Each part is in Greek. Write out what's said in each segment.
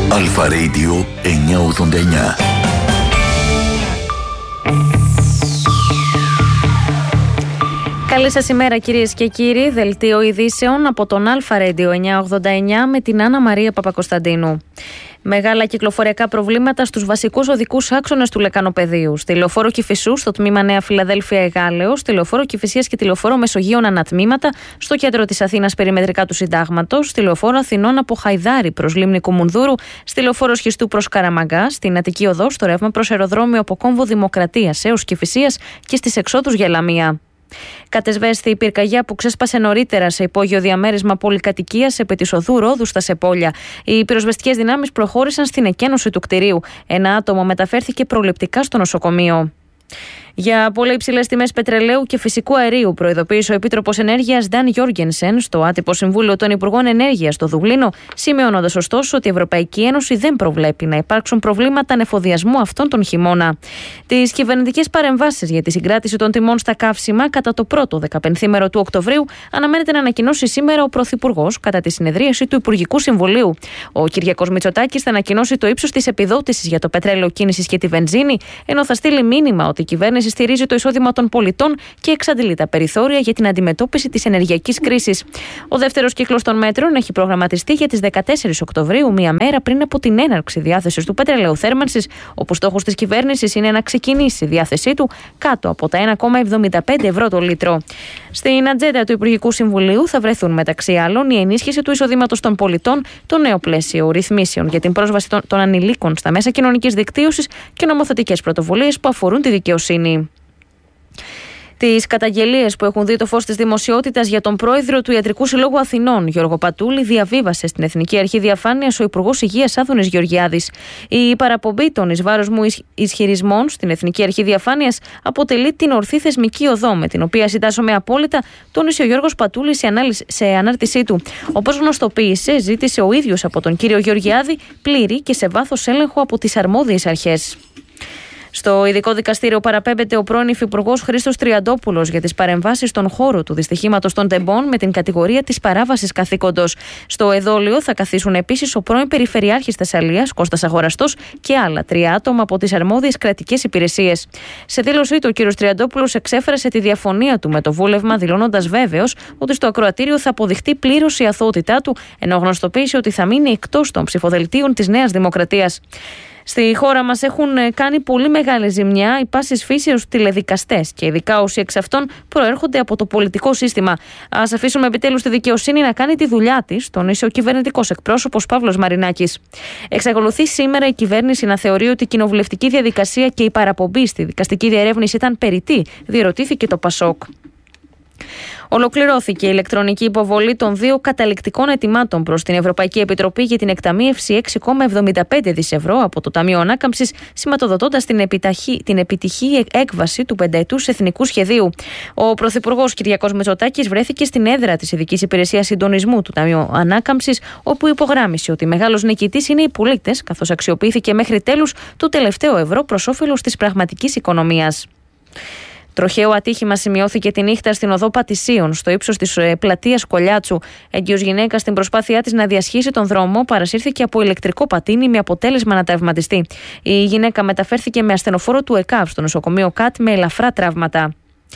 Αλφα Radio 989. Καλή σας ημέρα κυρίες και κύριοι, δελτίο ειδήσεων από τον Αλφα Radio 989 με την Άννα Μαρία Παπακοσταντίνου. Μεγάλα κυκλοφοριακά προβλήματα στους βασικούς οδικούς άξονες του Λεκανοπεδίου. Στη λεωφόρο Κηφισού, στο τμήμα Νέα Φιλαδέλφια Εγάλεως, στη λεωφόρο Κηφισίας και τη λεωφόρο Μεσογείων ανατμήματα, στο κέντρο της Αθήνας περιμετρικά του Συντάγματος, στη λεωφόρο Αθηνών από Χαϊδάρη προς Λίμνη Κουμουνδούρου, στη λεωφόρο Σχιστού προς Καραμαγκά, στην Αττική Οδό, στο ρεύμα προς αεροδρόμιο από Κόμβο Δημοκρατίας έως Κηφισίας και στις εξόδους για Λαμία. Κατεσβέστη η πυρκαγιά που ξέσπασε νωρίτερα σε υπόγειο διαμέρισμα πολυκατοικίας επί της οδού Ρόδου στα Σεπόλια. Οι πυροσβεστικές δυνάμεις προχώρησαν στην εκένωση του κτηρίου. Ένα άτομο μεταφέρθηκε προληπτικά στο νοσοκομείο. Για πολύ υψηλές τιμές πετρελαίου και φυσικού αερίου, προειδοποίησε ο Επίτροπος Ενέργειας Νταν Γιώργενσεν στο άτυπο Συμβούλιο των Υπουργών Ενέργειας στο Δουβλίνο, σημειώνοντας ωστόσο ότι η Ευρωπαϊκή Ένωση δεν προβλέπει να υπάρξουν προβλήματα ανεφοδιασμού αυτόν τον χειμώνα. Τις κυβερνητικές παρεμβάσεις για τη συγκράτηση των τιμών στα καύσιμα κατά το πρώτο 15ήμερο του Οκτωβρίου αναμένεται να ανακοινώσει σήμερα ο Πρωθυπουργός κατά τη συνεδρίαση του Υπουργικού Συμβουλίου. Ο Κυριάκος Μητσοτάκης θα ανακοινώσει το ύψος της επιδότησης για το πετρέλαιο κίνησης και τη βενζίνη, ενώ θα στείλει μήνυμα ότι η κυβέρνηση στηρίζει το εισόδημα των πολιτών και εξαντλεί τα περιθώρια για την αντιμετώπιση της ενεργειακής κρίσης. Ο δεύτερος κύκλος των μέτρων έχει προγραμματιστεί για τις 14 Οκτωβρίου, μία μέρα πριν από την έναρξη διάθεσης του πετρελαίου θέρμανσης, όπου στόχος της κυβέρνησης είναι να ξεκινήσει η διάθεσή του κάτω από τα 1,75 ευρώ το λίτρο. Στην ατζέντα του Υπουργικού Συμβουλίου θα βρεθούν μεταξύ άλλων η ενίσχυση του εισοδήματος των πολιτών, το νέο πλαίσιο ρυθμίσεων για την πρόσβαση των ανηλίκων στα μέσα κοινωνικής δικτύωσης και νομοθετικές πρωτοβουλίες που αφορούν τη δικαιοσύνη. Τις καταγγελίες που έχουν δει το φως της δημοσιότητας για τον πρόεδρο του Ιατρικού Συλλόγου Αθηνών, Γιώργο Πατούλη, διαβίβασε στην Εθνική Αρχή Διαφάνειας ο Υπουργός Υγείας Άδωνης Γεωργιάδης. Η παραπομπή των εις βάρος μου ισχυρισμών στην Εθνική Αρχή Διαφάνειας αποτελεί την ορθή θεσμική οδό με την οποία συντάσσομαι απόλυτα, τόνισε ο Γιώργος Πατούλη σε ανάρτησή του. Όπως γνωστοποίησε, ζήτησε ο ίδιος από τον κύριο Γεωργιάδη πλήρη και σε βάθος έλεγχο από τις αρμόδιες αρχές. Στο ειδικό δικαστήριο παραπέμπεται ο πρώην υφυπουργός Χρήστος Τριαντόπουλος για τις παρεμβάσεις στον χώρο του δυστυχήματος των τεμπών με την κατηγορία της παράβασης καθήκοντος. Στο εδόλιο θα καθίσουν επίσης ο πρώην Περιφερειάρχης Θεσσαλίας Κώστας Αγοραστός και άλλα 3 άτομα από τις αρμόδιες κρατικές υπηρεσίες. Σε δήλωσή του, ο κ. Τριαντόπουλος εξέφρασε τη διαφωνία του με το βούλευμα, δηλώνοντας βέβαιος ότι στο ακροατήριο θα αποδειχτεί πλήρως η αθωότητά του, ενώ γνωστοποίησε ότι θα μείνει εκτός των ψηφοδελτίων της Νέας Δημοκρατίας. Στη χώρα μας έχουν κάνει πολύ μεγάλη ζημιά οι πάσης φύσεως τηλεδικαστές και ειδικά όσοι εξ αυτών προέρχονται από το πολιτικό σύστημα. Ας αφήσουμε επιτέλους τη δικαιοσύνη να κάνει τη δουλειά της, τόνισε ο κυβερνητικός εκπρόσωπος Παύλος Μαρινάκης. Εξακολουθεί σήμερα η κυβέρνηση να θεωρεί ότι η κοινοβουλευτική διαδικασία και η παραπομπή στη δικαστική διερεύνηση ήταν περιττή, διερωτήθηκε το ΠΑΣΟΚ. Ολοκληρώθηκε η ηλεκτρονική υποβολή των 2 καταληκτικών αιτημάτων προς την Ευρωπαϊκή Επιτροπή για την εκταμείευση 6,75 δις ευρώ από το Ταμείο Ανάκαμψης, σηματοδοτώντας την επιτυχή έκβαση του 5ετούς εθνικού σχεδίου. Ο Πρωθυπουργός Κυριάκος Μητσοτάκης βρέθηκε στην έδρα της Ειδικής Υπηρεσίας Συντονισμού του Ταμείου Ανάκαμψης, όπου υπογράμμισε ότι μεγάλος νικητής είναι οι πολίτες, καθώς αξιοποιήθηκε μέχρι τέλους το τελευταίο ευρώ προς όφελος της πραγματικής οικονομίας. Τροχαίο ατύχημα σημειώθηκε τη νύχτα στην οδό Πατησίων, στο ύψος της πλατείας Κολιάτσου. Έγκυος γυναίκα, στην προσπάθειά της να διασχίσει τον δρόμο, παρασύρθηκε από ηλεκτρικό πατίνι με αποτέλεσμα να τραυματιστεί. Η γυναίκα μεταφέρθηκε με ασθενοφόρο του ΕΚΑΒ στο νοσοκομείο ΚΑΤ με ελαφρά τραύματα.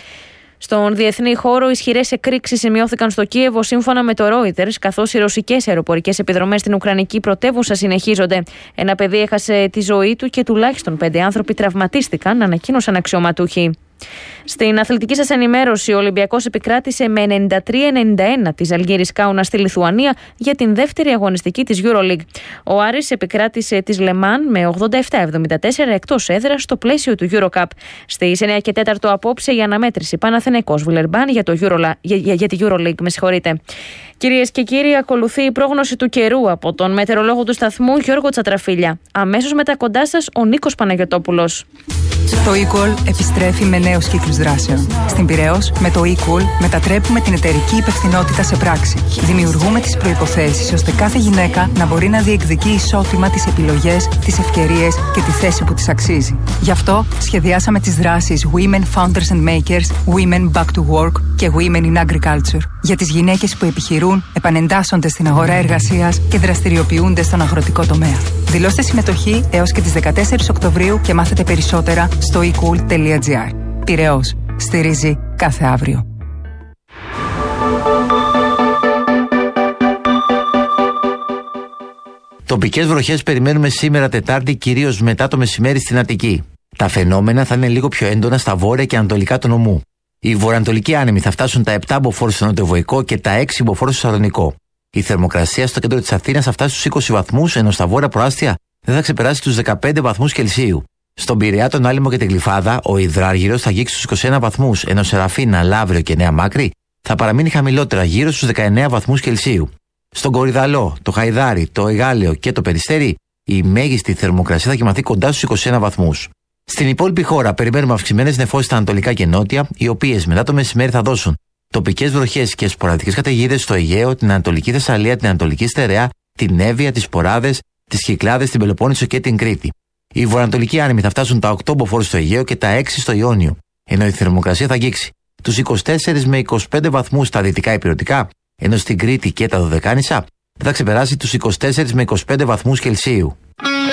Στον διεθνή χώρο, ισχυρές εκρήξεις σημειώθηκαν στο Κίεβο σύμφωνα με το Reuters, καθώς οι ρωσικές αεροπορικές επιδρομές στην Ουκρανική πρωτεύουσα συνεχίζονται. Ένα παιδί έχασε τη ζωή του και τουλάχιστον 5 άνθρωποι τραυματίστηκαν, ανακοίνωσαν αξιωματούχοι. Στην αθλητική σας ενημέρωση, ο Ολυμπιακός επικράτησε με 93-91 της Ζαλγκίρις Κάουνα στη Λιθουανία για την δεύτερη αγωνιστική της EuroLeague. Ο Άρης επικράτησε της Λεμάν με 87-74 εκτός έδρας στο πλαίσιο του EuroCup. Στις 9 και 4 απόψε η αναμέτρηση Παναθηναϊκός Βιλερμπάν για τη EuroLeague. Με συγχωρείτε. Κυρίες και κύριοι, ακολουθεί η πρόγνωση του καιρού από τον μετεωρολόγο του σταθμού Γιώργο Τσατραφίλια. Αμέσως μετά κοντά σας ο Νίκος Παναγιωτόπουλος. Το e-call επιστρέφει με νέους κύκλους είδους δράσεων. Στην Πειραιώς, με το eCool, μετατρέπουμε την εταιρική υπευθυνότητα σε πράξη. Δημιουργούμε τις προϋποθέσεις ώστε κάθε γυναίκα να μπορεί να διεκδικεί ισότιμα τις επιλογές, τις ευκαιρίες και τη θέση που της αξίζει. Γι' αυτό σχεδιάσαμε τις δράσεις Women Founders and Makers, Women Back to Work και Women in Agriculture για τις γυναίκες που επιχειρούν, επανεντάσσονται στην αγορά εργασίας και δραστηριοποιούνται στον αγροτικό τομέα. Δηλώστε συμμετοχή έως και τις 14 Οκτωβρίου και μάθετε περισσότερα στο ecool.gr. Πειραιώς. Στηρίζει κάθε αύριο. Τοπικές βροχές περιμένουμε σήμερα Τετάρτη, κυρίως μετά το μεσημέρι στην Αττική. Τα φαινόμενα θα είναι λίγο πιο έντονα στα βόρεια και ανατολικά του νομού. Οι βορειοανατολικοί άνεμοι θα φτάσουν τα 7 μποφόρ στο νοτιοβοϊκό και τα 6 μποφόρ στο Σαλονικό. Η θερμοκρασία στο κέντρο της Αθήνας θα φτάσει στους 20 βαθμούς, ενώ στα βόρεια προάστια δεν θα ξεπεράσει τους 15 βαθμούς Κελσίου. Στον Πειραιά, τον Άλυμο και την Γλυφάδα, ο υδράργυρος θα αγγίξει στους 21 βαθμούς, ενώ σε Ραφίνα, Λαύριο και Νέα Μάκρη θα παραμείνει χαμηλότερα, γύρω στους 19 βαθμούς Κελσίου. Στον Κορυδαλό, το Χαϊδάρι, το Εγάλεο και το Περιστέρι, η μέγιστη θερμοκρασία θα κοιμαθεί κοντά στους 21 βαθμούς. Στην υπόλοιπη χώρα περιμένουμε αυξημένες νεφώσεις στα ανατολικά και νότια, οι οποίες μετά το μεσημέρι θα δώσουν τοπικές βροχές και σποραδικές καταιγίδες στο Αιγαίο, την Ανατολική Θεσσαλία, την Ανατολική Στερεά, την Εύβοια, τις Ποράδες, τις Κυκλάδες, την Πελοπόννησο και την Κρήτη. Οι βορειοανατολικοί άνεμοι θα φτάσουν τα 8 μποφόρ στο Αιγαίο και τα 6 στο Ιόνιο, ενώ η θερμοκρασία θα αγγίξει τους 24 με 25 βαθμούς στα δυτικά ηπειρωτικά, ενώ στην Κρήτη και τα Δωδεκάνησα θα ξεπεράσει τους 24 με 25 βαθμούς Κελσίου.